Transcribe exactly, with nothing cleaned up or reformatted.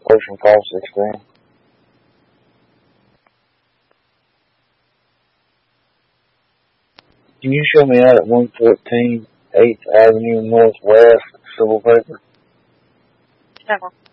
Ocean five sixteen. Can you show me out at one fourteen eighth Avenue Northwest, Civil Paper? Never.